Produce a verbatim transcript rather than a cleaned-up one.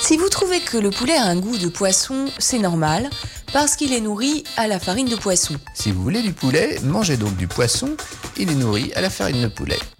Si vous trouvez que le poulet a un goût de poisson, c'est normal, parce qu'il est nourri à la farine de poisson. Si vous voulez du poulet, mangez donc du poisson, il est nourri à la farine de poulet.